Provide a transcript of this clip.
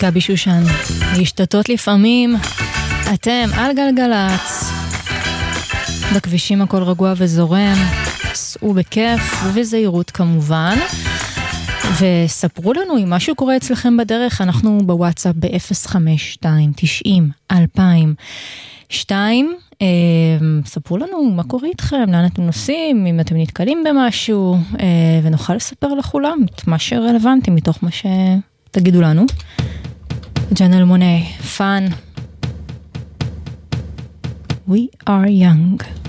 גבי שושן, להשתתות לפעמים, אתם על גלגלץ, בכבישים הכל רגוע וזורם, סעו בכיף ובזהירות כמובן, וספרו לנו אם משהו קורה אצלכם בדרך, אנחנו בוואטסאפ ב-052-2000-2, ספרו לנו מה קורה איתכם, לאן אתם נוסעים, אם אתם נתקלים במשהו, ונוכל לספר לכולם את מה שרלוונטי מתוך מה שתגידו לנו. ג'אנל מונה, פאן, We are young.